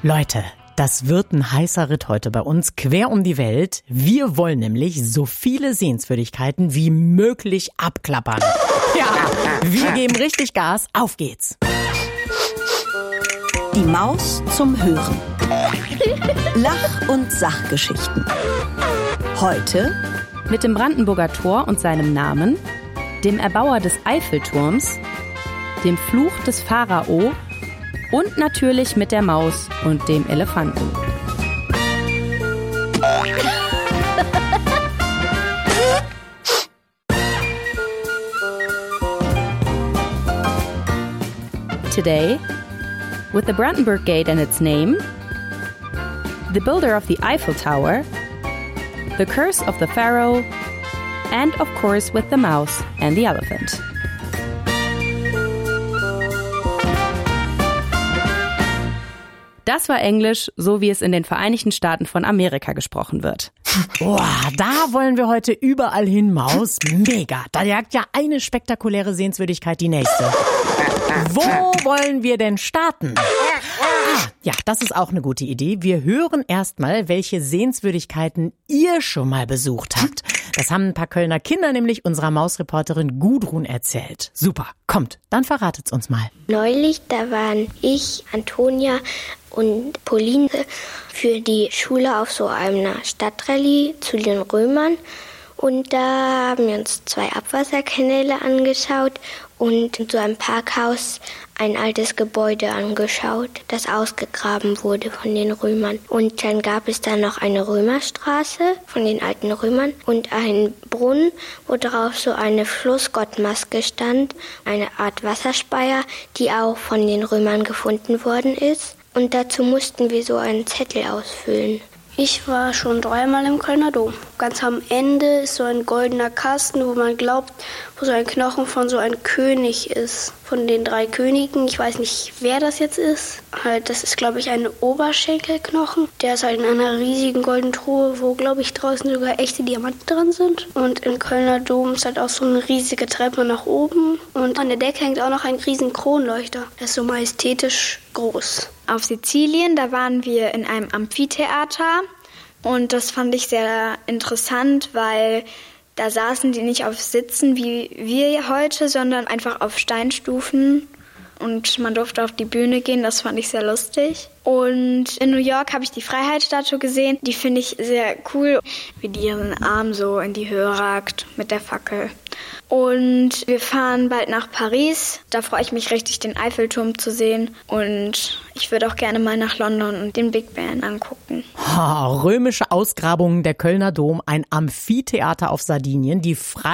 Leute, das wird ein heißer Ritt heute bei uns, quer um die Welt. Wir wollen nämlich so viele Sehenswürdigkeiten wie möglich abklappern. Ja, wir geben richtig Gas, auf geht's. Die Maus zum Hören. Lach- und Sachgeschichten. Heute mit dem Brandenburger Tor und seinem Namen, dem Erbauer des Eiffelturms, dem Fluch des Pharao und natürlich mit der Maus und dem Elefanten. Today, with the Brandenburg Gate and its name, the builder of the Eiffel Tower, the curse of the Pharaoh, and of course with the mouse and the elephant. Das war Englisch, so wie es in den Vereinigten Staaten von Amerika gesprochen wird. Boah, da wollen wir heute überall hin, Maus. Mega. Da jagt ja eine spektakuläre Sehenswürdigkeit die nächste. Wo wollen wir denn starten? Ja, das ist auch eine gute Idee. Wir hören erstmal, welche Sehenswürdigkeiten ihr schon mal besucht habt. Das haben ein paar Kölner Kinder nämlich unserer Mausreporterin Gudrun erzählt. Super, kommt, dann verratet's uns mal. Neulich, da waren ich, Antonia und Pauline für die Schule auf so einer Stadtrallye zu den Römern. Und da haben wir uns 2 Abwasserkanäle angeschaut und in so einem Parkhaus ein altes Gebäude angeschaut, das ausgegraben wurde von den Römern. Und dann gab es da noch eine Römerstraße von den alten Römern und einen Brunnen, wo drauf so eine Flussgottmaske stand, eine Art Wasserspeier, die auch von den Römern gefunden worden ist. Und dazu mussten wir so einen Zettel ausfüllen. Ich war schon 3-mal im Kölner Dom. Ganz am Ende ist so ein goldener Kasten, wo man glaubt, wo so ein Knochen von so einem König ist. Von den 3 Königen. Ich weiß nicht, wer das jetzt ist. Das ist, glaube ich, ein Oberschenkelknochen. Der ist halt in einer riesigen goldenen Truhe, wo, glaube ich, draußen sogar echte Diamanten drin sind. Und im Kölner Dom ist halt auch so eine riesige Treppe nach oben. Und an der Decke hängt auch noch ein riesen Kronleuchter. Der ist so majestätisch groß. Auf Sizilien, da waren wir in einem Amphitheater und das fand ich sehr interessant, weil da saßen die nicht auf Sitzen wie wir heute, sondern einfach auf Steinstufen und man durfte auf die Bühne gehen, das fand ich sehr lustig. Und in New York habe ich die Freiheitsstatue gesehen, die finde ich sehr cool, wie die ihren Arm so in die Höhe ragt mit der Fackel. Und wir fahren bald nach Paris. Da freue ich mich richtig, den Eiffelturm zu sehen. Und ich würde auch gerne mal nach London und den Big Ben angucken. Römische Ausgrabungen, der Kölner Dom, ein Amphitheater auf Sardinien, die